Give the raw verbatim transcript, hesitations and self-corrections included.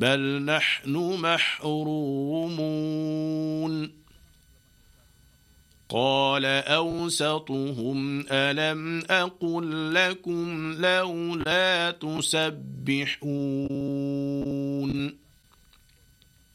بل نحن محرومون قال أوسطهم ألم أقل لكم لولا تسبحون